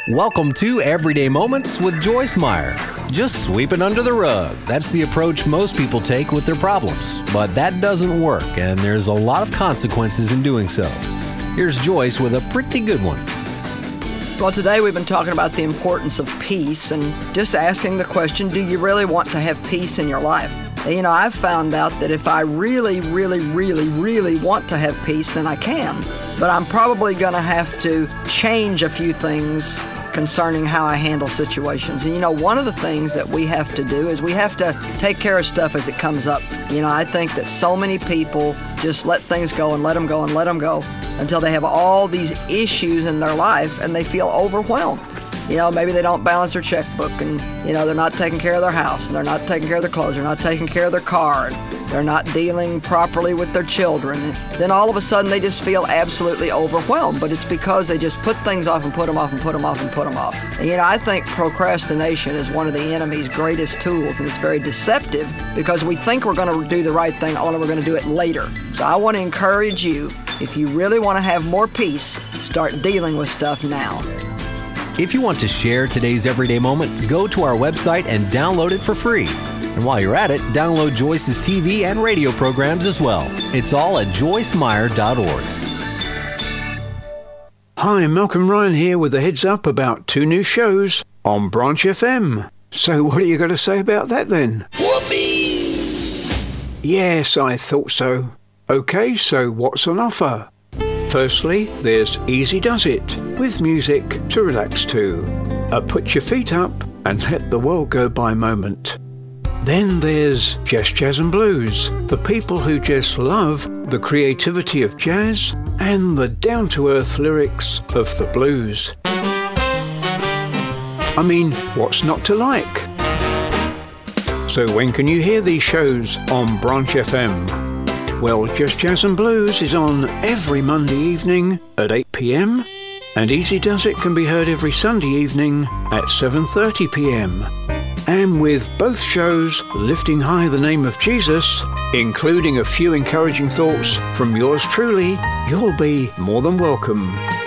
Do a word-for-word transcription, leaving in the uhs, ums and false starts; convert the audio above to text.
Welcome to Everyday Moments with Joyce Meyer. Just sweep it under the rug. That's the approach most people take with their problems. But that doesn't work, and there's a lot of consequences in doing so. Here's Joyce with a pretty good one. Well, today we've been talking about the importance of peace and just asking the question, do you really want to have peace in your life? You know, I've found out that if I really, really, really, really want to have peace, then I can. But I'm probably going to have to change a few things concerning how I handle situations. And you know, one of the things that we have to do is we have to take care of stuff as it comes up. You know, I think that so many people just let things go and let them go and let them go until they have all these issues in their life and they feel overwhelmed. You know, maybe they don't balance their checkbook and, you know, they're not taking care of their house and they're not taking care of their clothes, they're not taking care of their car, and they're not dealing properly with their children. And then all of a sudden they just feel absolutely overwhelmed, but it's because they just put things off and put them off and put them off and put them off. And, you know, I think procrastination is one of the enemy's greatest tools, and it's very deceptive because we think we're going to do the right thing, only we're going to do it later. So I want to encourage you, if you really want to have more peace, start dealing with stuff now. If you want to share today's Everyday Moment, go to our website and download it for free. And while you're at it, download Joyce's T V and radio programs as well. It's all at joyce meyer dot org. Hi, Malcolm Ryan here with a heads up about two new shows on Branch F M. So what are you going to say about that then? Whoopee! Yes, I thought so. Okay, so what's on offer? Firstly, there's Easy Does It, with music to relax to. A put your feet up and let the world go by moment. Then there's Just Jazz and Blues, for people who just love the creativity of jazz and the down-to-earth lyrics of the blues. I mean, what's not to like? So when can you hear these shows on Branch F M? Well, Just Jazz and Blues is on every Monday evening at eight p.m. and Easy Does It can be heard every Sunday evening at seven thirty p.m. And with both shows lifting high the name of Jesus, including a few encouraging thoughts from yours truly, you'll be more than welcome.